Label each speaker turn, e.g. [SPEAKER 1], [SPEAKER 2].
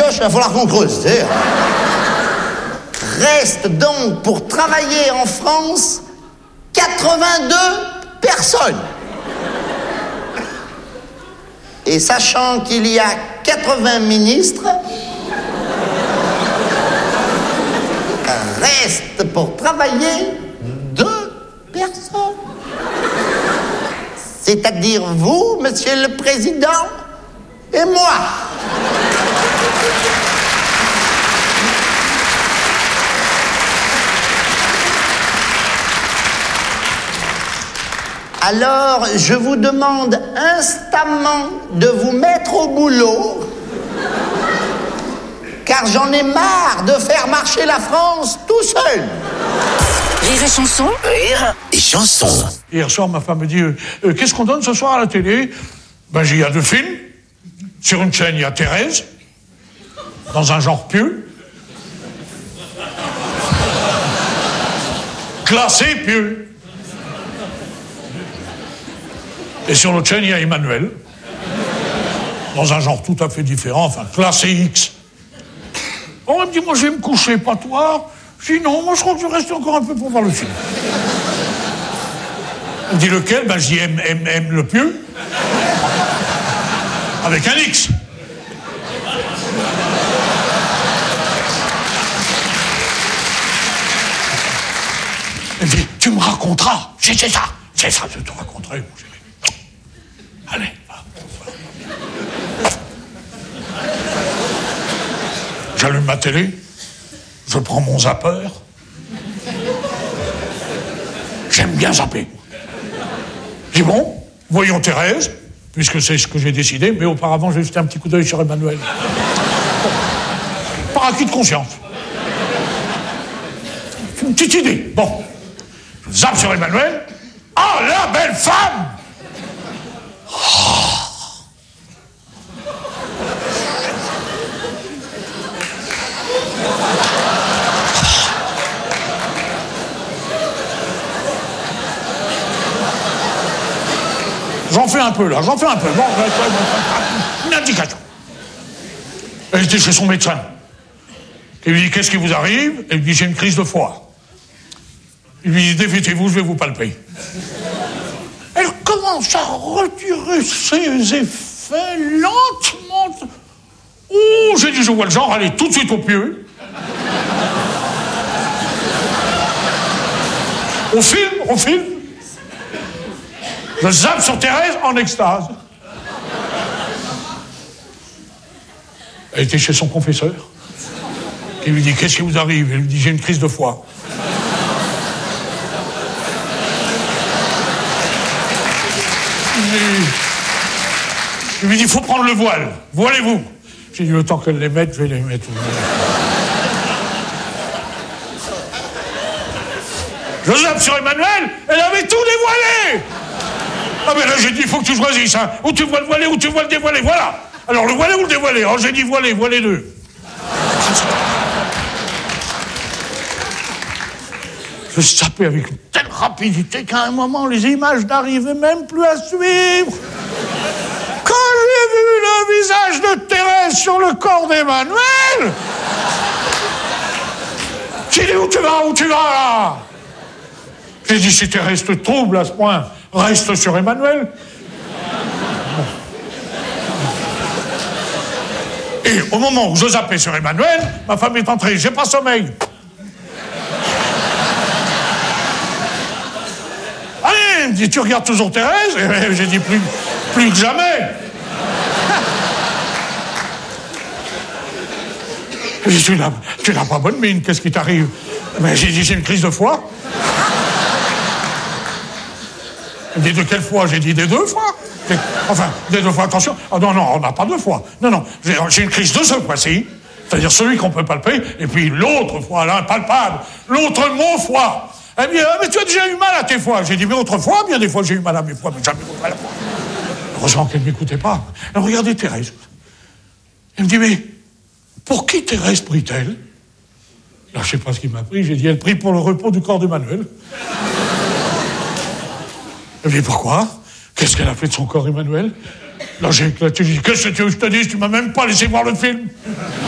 [SPEAKER 1] pioche, il va falloir qu'on creuse, tu sais. Reste donc pour travailler en France 82 personnes. Et sachant qu'il y a 80 ministres, reste pour travailler 2 personnes. C'est-à-dire vous, Monsieur le Président, et moi. Alors, je vous demande instamment de vous mettre au boulot, car j'en ai marre de faire marcher la France tout seul.
[SPEAKER 2] Rire et chanson.
[SPEAKER 3] Rire et chanson.
[SPEAKER 4] Hier soir, ma femme me dit qu'est-ce qu'on donne ce soir à la télé? Ben, il y a 2 films. Sur une chaîne, il y a Thérèse, dans un genre pieux. Classé pieux. Et sur l'autre chaîne, il y a Emmanuel, dans un genre tout à fait différent, enfin, classé X. On me dit, moi, je vais me coucher, pas toi. Je dis, non, moi, je crois que je vais rester encore un peu pour voir le film. On me dit, lequel? Ben, je dis, M, le pieux. Avec un X. Elle me dit, tu me raconteras. C'est ça, je te raconterai. Allez, va. J'allume ma télé, je prends mon zapper. J'aime bien zapper. Je dis bon, voyons Thérèse, puisque c'est ce que j'ai décidé, mais auparavant j'ai jeté un petit coup d'œil sur Emmanuel. Par acquis de conscience. Une petite idée. Bon, je zappe sur Emmanuel. Ah, la belle femme! J'en fais un peu, là, j'en fais un peu. Bon, une indication. Elle était chez son médecin. Il lui dit, qu'est-ce qui vous arrive? Elle lui dit, j'ai une crise de foie. Il lui dit, dévêtez-vous, je vais vous palper. Elle commence à retirer ses effets lentement. Oh, j'ai dit, je vois le genre, allez tout de suite au pieu. Au film. Je zappe sur Thérèse en extase. Elle était chez son confesseur. Il lui dit, qu'est-ce qui vous arrive? Elle lui dit, j'ai une crise de foie. Il lui dit, il faut prendre le voile. Voilez-vous. J'ai dit, le temps qu'elle les mette, je vais les mettre. Je zappe sur Emmanuel, elle avait tout dévoilé. Ah ben là, j'ai dit, il faut que tu choisisses, hein. Ou tu vois le voilé, ou tu vois le dévoilé, voilà. Alors, le voilé ou le dévoilé? Alors, j'ai dit voilé deux. Je zappais avec une telle rapidité qu'à un moment, les images n'arrivaient même plus à suivre. Quand j'ai vu le visage de Thérèse sur le corps d'Emmanuel, j'ai dit, où tu vas là? J'ai dit, si Thérèse te trouble à ce point, reste sur Emmanuel. Bon. Et au moment où je zappais sur Emmanuel, ma femme est entrée, j'ai pas sommeil. Allez, elle me dit, tu regardes toujours Thérèse? Et j'ai dit, plus que jamais. J'ai dit, tu n'as pas bonne mine, qu'est-ce qui t'arrive? Mais j'ai dit, j'ai une crise de foie. Elle me dit, de quelle fois? J'ai dit, des 2 fois. Enfin, des 2 fois, attention. Ah non, on n'a pas 2 fois. Non, j'ai une crise de ce fois-ci, c'est-à-dire celui qu'on peut palper, et puis l'autre fois, l'impalpable, l'autre mon foie. Elle me dit, mais tu as déjà eu mal à tes foies. J'ai dit, mais autrefois, bien des fois, j'ai eu mal à mes foies, mais jamais mal à moi. Heureusement qu'elle ne m'écoutait pas. Elle regardait Thérèse. Elle me dit, mais pour qui Thérèse prie-t-elle? Là, je ne sais pas ce qu'il m'a pris. J'ai dit, elle prie pour le repos du corps d'Emmanuel. Elle me dit, pourquoi? Qu'est-ce qu'elle a fait de son corps, Emmanuel? Là, j'ai éclaté. J'ai dit, qu'est-ce que tu veux que je te dise? Tu m'as même pas laissé voir le film.